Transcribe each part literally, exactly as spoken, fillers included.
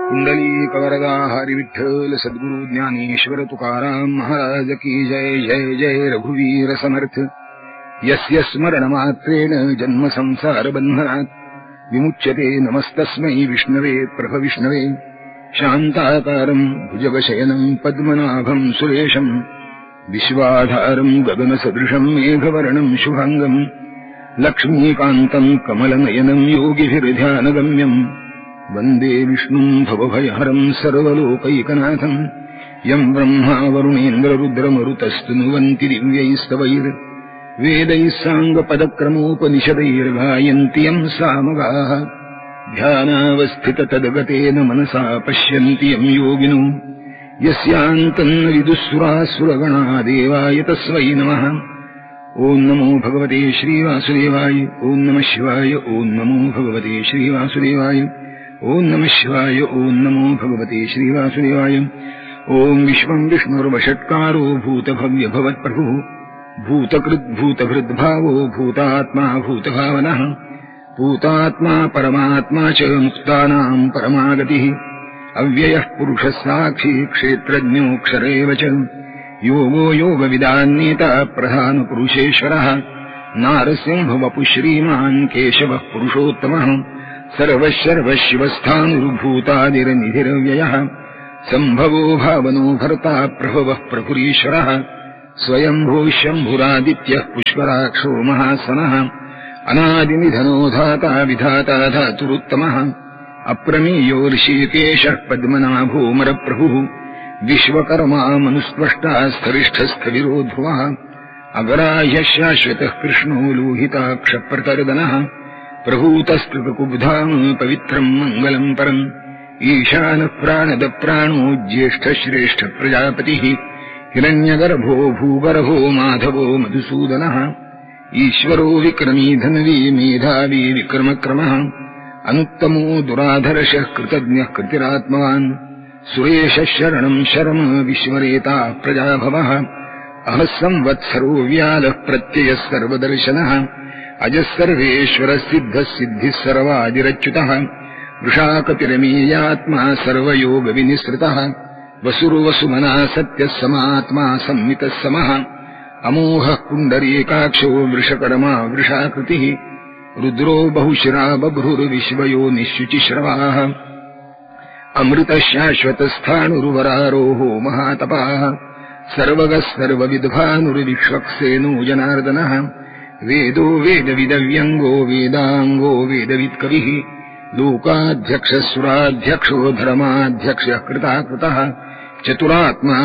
कुंडली कवरदा हरि विठ्ठल सद्गुरु ज्ञानेश्वर तुकाराम महाराज की जय। जय जय रघुवीर समर्थ। यस्य स्मरणमात्रेण जन्म संसार बन्धनात् विमुच्यते नमस्तस्मै विष्णवे प्रभविष्णवे। शान्ताकारं भुजगशयनं पद्मनाभं सुरेशं विश्वाधारं गगनसदृशं मेघवर्णं शुभांगं लक्ष्मीकान्तं कमलनयनं योगिभिर्ध्यानगम्यं वन्दे विष्णुं भवभयहरं सर्वलोकैकनाथं। यं ब्रह्मा वरुणेन्द्ररुद्रमरुतस्तुनुवन्ति दिव्यैस्तवैर् वेदैः साङ्गपदक्रमोपनिषदैर्गायन्ति यं सामगाः। ध्यानावस्थिततद्गतेन मनसा पश्यन्ति यं योगिनो यस्यान्तन्न विदुःसुरासुरगणा देवाय तस्मै नमः। ॐ नमो भगवते श्रीवासुदेवाय। ॐ नमः शिवाय। ॐ नमो भगवते श्रीवासुदेवाय। ॐ नमः शिवाय। ॐ नमो भगवते श्रीवासुदेवाय। ॐ विश्वं विष्णुर्वषट्कारो भूतभव्यभवत्प्रभुः भूतकृद्भूतभृद्भावो भूतात्मा भूतभावनः भूतात्मा परमात्मा च मुक्तानां परमागतिः। अव्ययः पुरुषः साक्षी क्षेत्रज्ञोऽक्षर एव च योगो योगविदान्नेता प्रधानपुरुषेश्वरः। नारसिंहवपुः श्रीमान् केशवः पुरुषोत्तमः सर्वशर्वशिवस्थानुर्भूतादिर्निधिरव्ययः। सम्भवो भावनो भर्ता प्रभवः प्रभुरीश्वरः। स्वयंभूः शम्भुरादित्यः पुष्कराक्षो महासनः अनादिनिधनो धाता विधाता धातुरुत्तमः। अप्रमेयो ऋषिकेशः पद्मनाभो मरप्रभुः विश्वकर्मा मनुस्पष्टा स्थरिष्ठस्थविरो ध्रुवः। अग्राह्यः शाश्वतः कृष्णो लोहिताक्षप्रतर्दनः प्रभूतस्तृतकुब्धां पवित्रं मङ्गलं परम्। ईशानः प्राणदप्राणो ज्येष्ठश्रेष्ठ प्रजापतिः हिरण्यगर्भो भूगर्भो माधवो मधुसूदनः। ईश्वरो विक्रमी धन्वी मेधावी विक्रमक्रमः अनुत्तमो दुराधर्षः कृतज्ञः कृतिरात्मवान्। सुरेशः शरणं शर्म विश्वरेता प्रजाभवः। अहः संवत्सरो व्यालः प्रत्ययः सर्वदर्शनः अजः सर्वेश्वरः सिद्धः सिद्धिः सर्वादिरच्युतः। वृषाकपिरमेयात्मा सर्वयोगविनिसृतः वसुर्वसुमना सत्यः समात्मा संमितः समः। अमोघः पुण्डरीकाक्षो वृषकर्मा वृषाकृतिः रुद्रो बहुशिरा बभ्रुर्विश्वयोनिश्शुचिश्रवाः। अमृतः शाश्वतस्थाणुर्वरारोहो महातपाः सर्वगः सर्वविद्भानुर्विक्ष्वक्सेनो जनार्दनः। वेदो वेदविदव्यङ्गो वेदाङ्गो वेदवित्कविः लोकाध्यक्षः धर्माध्यक्षः कृताकृतः। चतुरात्मा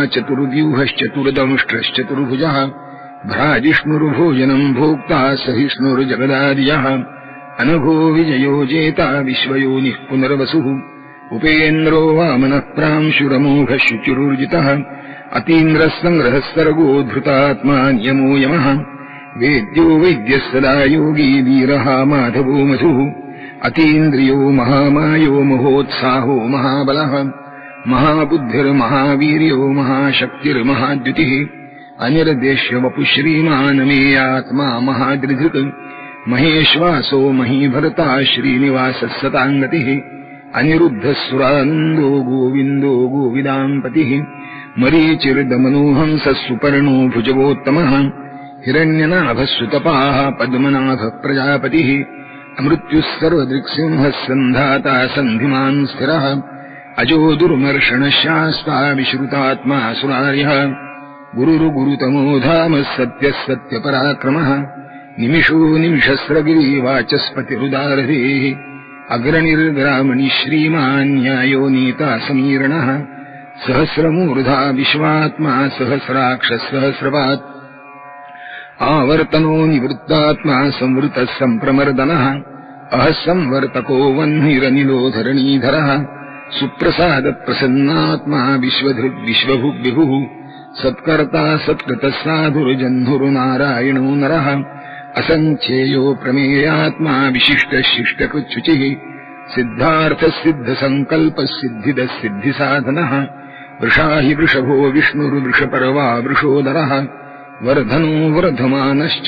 चतुर्व्यूहश्चतुर्दंष्ट्रश्चतुर्भुजः भ्राजिष्णुर्भोजनं भोक्ता सहिष्णुर्जगदादियः। अनघो विजयो जेता विश्वयोनिः पुनर्वसुः उपेन्द्रो वामनः प्रांशुरमोघः शुचिरुर्जितः। अतीन्द्रः सङ्ग्रहः सर्गो धृतात्मा नियमो यमः। वेद्यो वैद्यः सदा योगी वीरः माधवो मधुः। अतीन्द्रियो महामायो महोत्साहो महाबलः महाबुद्धिर्महावीर्यो महाशक्तिर्महाद्युतिः। अनिर्देश्य वपुः श्रीमान् मेयात्मा महादृधृक् महेश्वासो महीभर्ता श्रीनिवासः सताङ्गतिः। अनिरुद्धः सुरानन्दो गोविन्दो गोविदाम्पतिः मरीचिर्दमनोहंसः सुपर्णो भुजगोत्तमः। हिरण्यनाभः सुतपाः पद्मनाभः प्रजापतिः। अमृत्युः सर्वदृक्सिंहः सन्धाता सन्धिमान् स्थिरः अजो दुर्मर्षणः शास्ता विश्रुतात्मा सुरार्यः। गुरुर्गुरुतमो धामः सत्यः सत्यपराक्रमः निमिषो निमिषस्रगिरी वाचस्पतिरुदारधेः। अग्रणिर्ग्रामणि श्रीमान् न्यायो नीता समीरणः सहस्रमूर्धा विश्वात्मा सहस्राक्षः सहस्रपात्। आवर्तनो निवृत्तात्मा संवृतः सम्प्रमर्दनः अहः संवर्तको वह्निरनिलो धरणीधरः। सुप्रसादप्रसन्नात्मा विश्वधृग्विश्वभुग्विभुः सत्कर्ता सत्कृतः साधुर्जह्नुर्नारायणो नरः। असङ्ख्येयो प्रमेयात्मा विशिष्टः शिष्टकृच्छुचिः सिद्धार्थः सिद्धसङ्कल्पः सिद्धिदः सिद्धिसाधनः। वृषा हि वृषभो विष्णुर्वृषपर्वा वृषोदरः वर्धनो वर्धमानश्च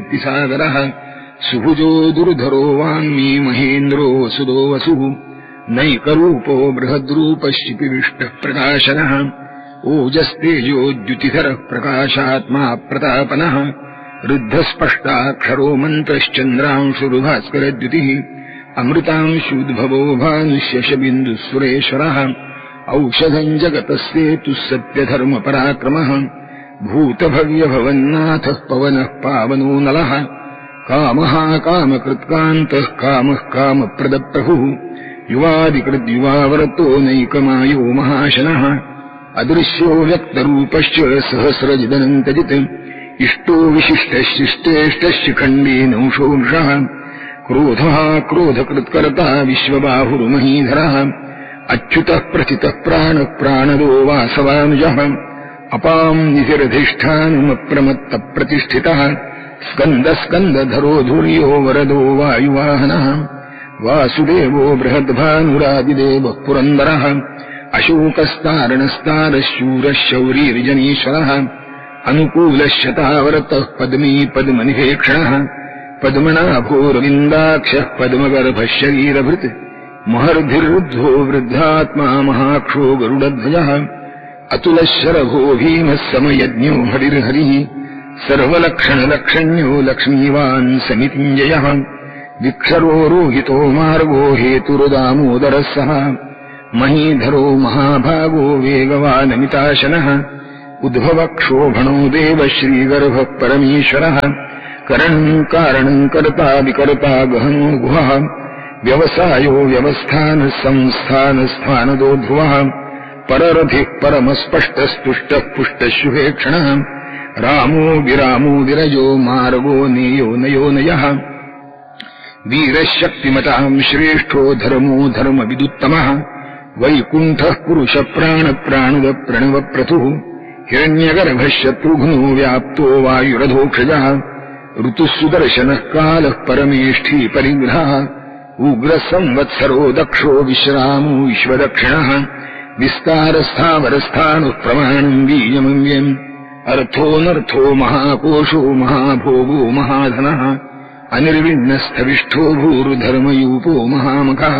विविक्तश्रुतिसागरः। सुभुजो दुर्धरो वाङ्मी महेन्द्रो वसुदो वसुः नैकरूपो बृहद्रूपश्चिपिविष्टः प्रकाशनः ओजस्तेजोद्युतिधरः प्रकाशात्मा प्रतापनः रुद्धस्पष्टाक्षरो मन्त्रश्चन्द्रांशुरुभास्करद्युतिः अमृतांशुद्भवो भानुष्यशबिन्दुः सुरेश्वरः औषधम् जगतस्येतुः सत्यधर्मपराक्रमः भूतभव्यभवन्नाथः पवनः पावनो नलः कामः कामकृत्कान्तः कामः कामप्रदप्रभुः युवादिकृद्युवावरतो नैकमायो महाशनः अदृश्यो व्यक्तरूपश्च सहस्रजिदनन्तजित् इष्टो विशिष्टशिष्टेष्टशिखण्डेनंशोंशः क्रोधः क्रोधकृत्कर्ता विश्वबाहुर्महीधरः अच्युतः प्रचितः प्राणः प्राणदो वासवानुजः अपाम् निधिरधिष्ठानमप्रमत्तप्रतिष्ठितः स्कन्दस्कन्दधरो धुर्यो वरदो वायुवाहनः वासुदेवो बृहद्भानुरादिदेवः पुरन्दरः अशोकस्तारणस्तारः शूरः शौरीर्जनीश्वरः अनुकूलश्शतावरतः पद्मी पद्मनिभेक्षणः पद्मनाभोरविन्दाक्षः पद्मगर्भः शरीरभृत् महर्धिर्रुद्धो वृद्धात्मा महाक्षो गरुडध्वजः अतुलशरभो भीमः समयज्ञो हरिर्हरिः सर्वलक्षणलक्षण्यो लक्ष्मीवान् समितिञ्जयः विक्षरो रोहितो मार्गो हेतुरुदामोदरः सः महीधरो महाभागो वेगवानमिताशनः उद्भवक्षोभणो देवः श्रीगर्भः परमेश्वरः करणम् कारणम् कर्ता विकर्ता गहनो गुहः व्यवसायो व्यवस्थानः संस्थानस्थानदो ध्रुवः पररथिः परमस्पष्टस्तुष्टः पुष्टशुभेक्षणः रामो विरामो विरजो मार्गो नेयो नयो नयः वीरशक्तिमताम् श्रेष्ठो धर्मो धर्मविदुत्तमः वैकुण्ठः पुरुषप्राणप्राणुदप्रणवप्रथुः हिरण्यगर्भः शत्रुघ्नो व्याप्तो वायुरधोक्षजः ऋतुः सुदर्शनः कालः परमेष्ठी परिग्रहः उग्रः संवत्सरो दक्षो विश्रामो विश्वदक्षिणः विस्तारस्थावरस्थानुः प्रमाणम् बीजमव्यम् अर्थोऽनर्थो महाकोशो महाभोगो महाधनः अनिर्विण्णस्थविष्ठो भूरुधर्मयूपो महामखः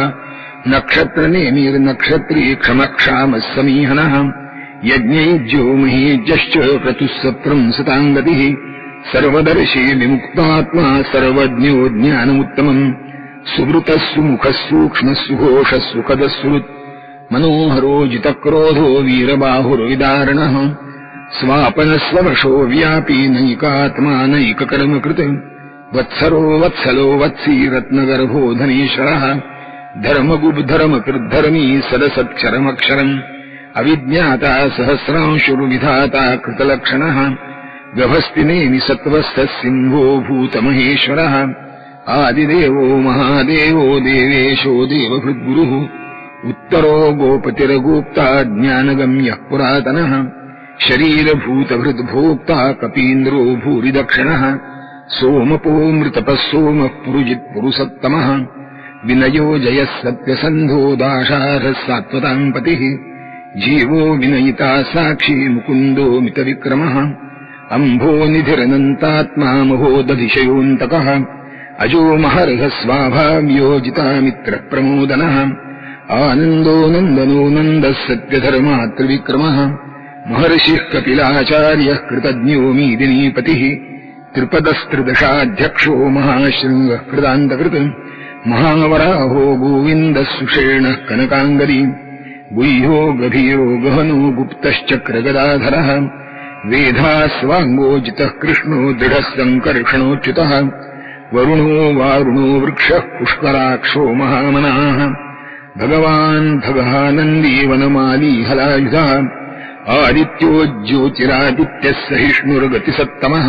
नक्षत्रनेमिर्नक्षत्री क्षमक्षामः समीहनः यज्ञैज्यो महीज्यश्च क्रतुः सप्रंसताम् गतिः सर्वदर्शी विमुक्तात्मा सर्वज्ञो ज्ञानमुत्तमम् सुवृतः सुमुखः सूक्ष्मः सुघोषः सुखदः सुहृत् मनोहरो जितक्रोधो वीरबाहुर्विदारणः स्वापनस्ववशो व्यापी नैकात्मा नैककर्मकृत् वत्सरो वत्सलो वत्सी रत्नगर्भो धनेश्वरः धर्मगुब्धर्मकृद्धर्मी सदसत्क्षरमक्षरम् अविज्ञाता सहस्रांशुर्विधाता कृतलक्षणः गभस्तिनेमि सत्त्वस्थः सिंहो भूतमहेश्वरः आदिदेवो महादेवो देवेशो देवभृद्गुरुः उत्तरो गोपतिर्गोप्ता ज्ञानगम्यः पुरातनः शरीरभूतभृद्भोक्ता कपीन्द्रो भूरिदक्षिणः सोमपो मृतपः सोमः पुरुजित्पुरुषोत्तमः विनयो जयः सत्यसन्धो दाशारः सात्वताम् पतिः जीवो विनयिता साक्षी मुकुन्दो मितविक्रमः अम्भो निधिरनन्तात्मा महोदधिशयोऽन्तकः अजो महर्घः स्वाभाव्योजितामित्रः प्रमोदनः आनन्दो नन्दनो नन्दः सत्यधर्मा त्रिविक्रमः महर्षिः कपिलाचार्यः कृतज्ञो मीदिनीपतिः त्रिपदस्त्रिदशाध्यक्षो महाशृङ्गः कृतान्तकृत् महावराहो गोविन्दः सुषेणः कनकाङ्गदी गुह्यो गभीरो गहनो गुप्तश्चक्रगदाधरः वेधास्वाङ्गोजितः कृष्णो दृढः सङ्कर्षणोच्युतः वरुणो वारुणो वृक्षः पुष्कराक्षो महामनाः भगवान् भगः नन्दी वनमाली हलायुधः आदित्यो ज्योतिरादित्यः सहिष्णुर्गतिसत्तमः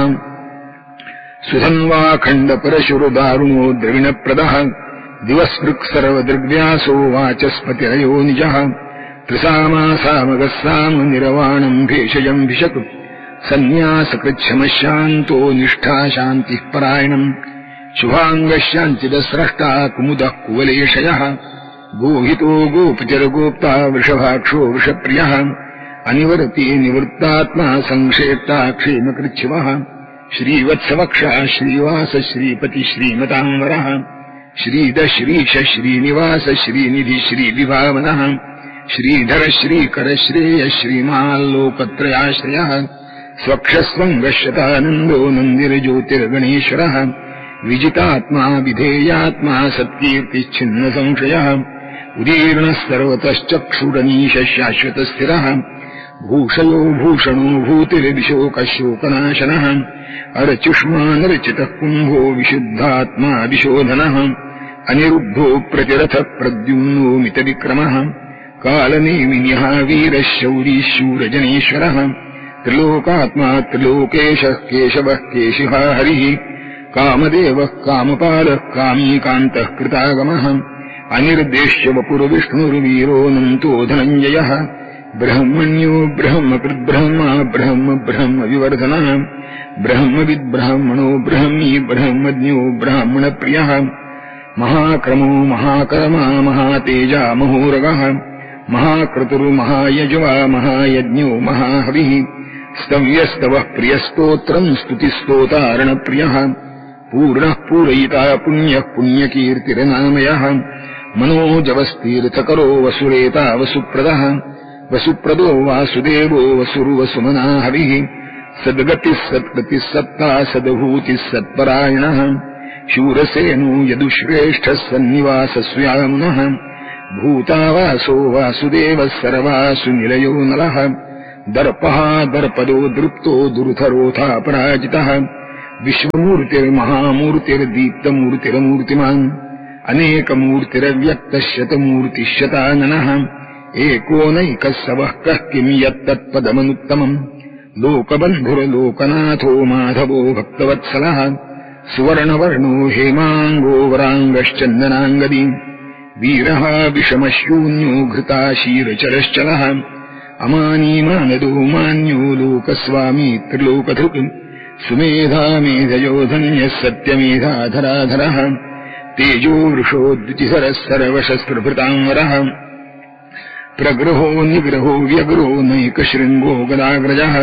सुधन्वाखण्डपरशुरुदारुणो द्रविणप्रदः दिवस्पृक् सर्वदृग्व्यासो वाचस्पतिरयो निजः त्रिसामासामगः साम निरवाणम् भेषजम् भिषक् सन्न्यासकृच्छमशान्तो निष्ठा शान्तिः परायणम् शुभाङ्गशान्तिदस्रष्टा कुमुदः कुवलेशयः गोहितो गोपचरगोप्ता वृषभाक्षो वृषप्रियः अनिवर्ती निवृत्तात्मा संक्षेप्ता क्षेमकृच्छिवः श्रीवत्सवक्षः श्रीवास श्रीपति श्रीमताम्बरः श्रीद श्रीश श्रीनिवास श्रीनिधि श्रीविभावनः श्रीधर श्रीकर श्रेय श्रीमाल्लोकत्रयाश्रयः स्वक्षस्वङ्गशतानन्दो नन्दिर्ज्योतिर्गणेश्वरः विजितात्मा विधेयात्मा सत्कीर्तिच्छिन्न संशयः उदीर्णः सर्वतश्चक्षुरनीश शाश्वतस्थिरः भूषयो भूषणो भूतिर्विशोकशोकनाशनः अर्चुष्मानर्चितः कुम्भो विशुद्धात्मा विशोधनः अनिरुद्धो प्रतिरथः प्रद्युम्नो मितविक्रमः कालनेमिनिः वीरः शौरी शूरजनेश्वरः त्रिलोकात्मा त्रिलोकेशः केशवः केशिहा हरिः कामदेवः कामपालः कामीकान्तः कृतागमः अनिर्देश्य वपुर्विष्णुर्वीरोऽनन्तो धनञ्जयः ब्रह्मण्यो ब्रह्मकृद्ब्रह्मा ब्रह्म ब्रह्म विवर्धनः ब्रह्मविद्ब्राह्मणो ब्रह्मी ब्रह्मज्ञो ब्राह्मणप्रियः महाक्रमो महाकर्मा महातेजा महोरगः महाक्रतुर्महायज्वा महायज्ञो महाहविः स्तव्यस्तवः प्रियस्तोत्रम् स्तुतिस्तोतारणप्रियः पूर्णः पूरयिता पुण्यः पुण्यकीर्तिर्नामयः मनोजवस्तीर्थकरो वसुरेता वसुप्रदः वसुप्रदो वासुदेवो वसुर्वसुमना हविः सद्गतिः सत्कृतिः सत्ता सद्भूतिः सत्परायणः शूरसेनो यदुश्रेष्ठः सन्निवासस्यामुनः भूतावासो वासुदेवः सर्वासु निलयो नलः दर्पः दर्पदो दृप्तो दुर्धरोऽथापराजितः विश्वमूर्तिर्महामूर्तिर्दीप्तमूर्तिरमूर्तिमान् अनेकमूर्तिरव्यक्तः शतमूर्तिः शताननः एकोनैकः सवः कः किम् यत्तत्पदमनुत्तमम् लोकबन्धुर्लोकनाथो माधवो भक्तवत्सलः सुवर्णवर्णो हेमाङ्गो वराङ्गश्चन्दनाङ्गदी वीरः विषमशून्यो घृताशीरचरश्चलः अमानीमानदो मान्यो लोकस्वामी त्रिलोकधृक् सुमेधा मेधयोधन्यः सत्यमेधाधराधरः तेजो वृषोद्युतिधरः सर्वशस्त्रभृताम्बरः प्रग्रहो निग्रहो व्यग्रो नैकशृङ्गो गदाग्रजः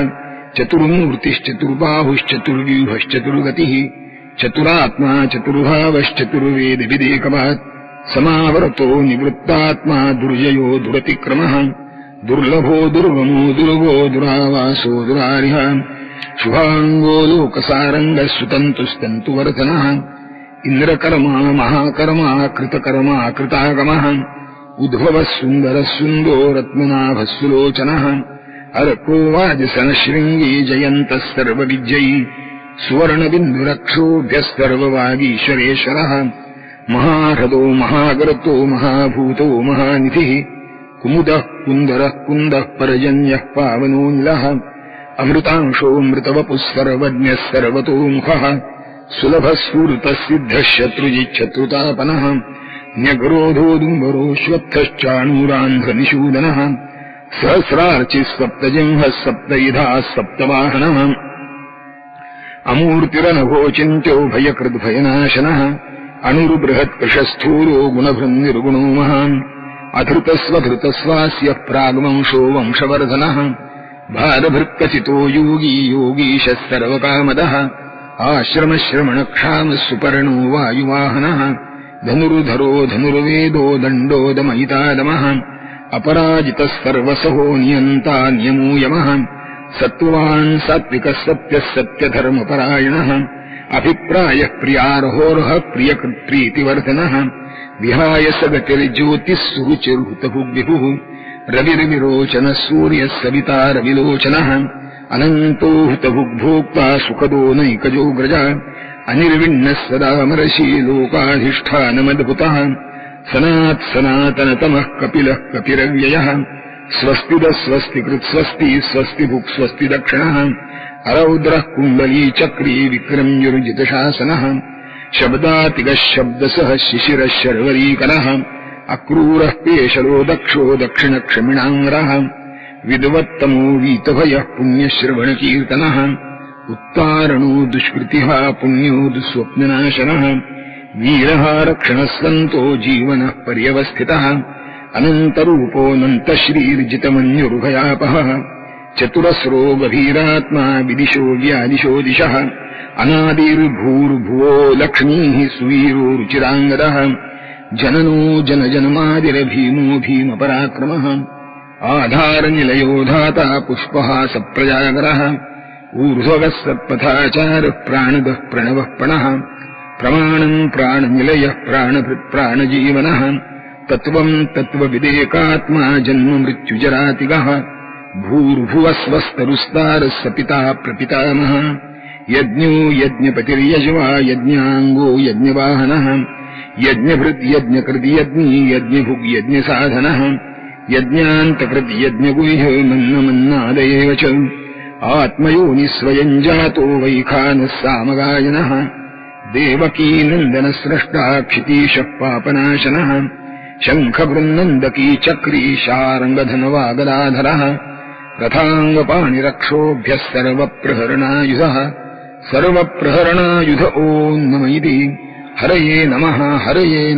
चतुर्मूर्तिश्चतुर्बाहुश्चतुर्व्यूहश्चतुर्गतिः चतुरात्मा चतुर्भावश्चतुर्वेदविदेकवात् समावर्तो निवृत्तात्मा दुर्जयो दुरतिक्रमः दुर्लभो दुर्गमो दुर्गो दुरावासो दुरारिः शुभाङ्गो लोकसारङ्गः सुतन्तुस्तन्तुवर्धनः इन्द्रकर्मा महाकर्मा कृतकर्मा कृतागमः उद्भवः सुन्दरः सुन्दो रत्ननाभः सुलोचनः अर्को वाजसनशृङ्गी जयन्तः सर्वविजयी सुवर्णबिन्दुरक्षोभ्यः सर्ववागीश्वरेश्वरः महाह्रदो महागर्तो महाभूतो महानिधिः कुमुदः कुन्दरः कुन्दः पर्जन्यः पावनोऽनिलः अमृतांशो मृतवपुः सर्वज्ञः सर्वतोमुखः सुलभः स्फूर्तः सिद्धः शत्रुजिच्छत्रुतापनः न्यग्रोधोदुम्बरोऽश्वत्थश्चाणूरान्ध्रनिषूदनः सहस्रार्चिः सप्तजिह्वः सप्तयुधाः सप्तवाहनः अमूर्तिरनघोचिन्त्यो भयकृद्भयनाशनः अणुर्बृहत्कृशस्थूलो गुणभृन्निर्गुणो महान् अधृतस्वधृतस्वास्य प्राग्वंशो वंशवर्धनः भारभृत्कथितो योगी योगीशः सर्वकामदः आश्रमश्रमणक्षामः सुपर्णो वायुवाहनः धनुर्धरो धनुर्वेदो दण्डोदमयितादमः अपराजितः सर्वसहो नियन्ता नियमो यमः सत्त्वान् सात्विकः सत्यः सत्यधर्मपरायणः अभिप्रायः प्रियार्होर्हः प्रियकृत्प्रीतिवर्धनः विहाय सगतिर्ज्योतिः सुरुचिर्हुतभुग्विभुः रविर्विरोचनः सूर्यः सविता रविलोचनः अनन्तो हुतभुग्भोक्ता सुखदो नैकजोग्रजः अनिर्विण्णः सदामरशी लोकाधिष्ठानमद्भुतः सनात् सनातनतमः कपिलः कपिरव्ययः स्वस्तिदः स्वस्तिकृत्स्वस्ति स्वस्तिभुक् स्वस्ति दक्षिणः अरौद्रः कुण्डली चक्री विक्रम्युर्जितशासनः शब्दातिगः शब्दसः शिशिरः शर्वरीकरः अक्रूरः पेशलो दक्षो दक्षिणक्षमिणाङ्गरः विद्वत्तमो वीतभयः पुण्यश्रवणकीर्तनः उत्तारणो दुष्कृतिः पुण्यो दुःस्वप्ननाशनः वीरः रक्षणः सन्तो जीवनः पर्यवस्थितः अनन्तरूपोऽनन्तश्रीर्जितमन्युर्भयापहः चतुरस्रो गभीरात्मा विदिशो व्यादिशो दिशः अनादिर्भूर्भुवो लक्ष्मीः सुवीरो रुचिराङ्गदः जननो जनजन्मादिर्भीमो भीमपराक्रमः आधारनिलयो धाता पुष्पः सप्रजागरः ऊर्ध्वगः सत्पथाचारः प्राणदः प्रणवः प्रणः प्रमाणम् प्राणनिलयः प्राणभृत्प्राणजीवनः तत्त्वम् तत्त्वविदेकात्मा जन्म मृत्युजरातिगः भूर्भुवस्वस्तरुस्तारः स पिता प्रपितामहः यज्ञो यज्ञपतिर्यज्वा यज्ञाङ्गो यज्ञवाहनः यज्ञभृद्यज्ञकृद्यज्ञी यज्ञभुग्यज्ञसाधनः यज्ञान्तकृद्यज्ञगुह्यो मन्नमन्नादयेव च आत्मयोनिः स्वयम् जातो वैखानः सामगायनः देवकीनन्दनस्रष्टा क्षितीशः पापनाशनः शङ्खबृन्नन्दकी चक्री शार्ङ्गधनवागदाधरः रथाङ्गपाणिरक्षोभ्यः सर्वप्रहरणायुधः सर्वप्रहरणायुध ओम् नम इति हरये नमः हरये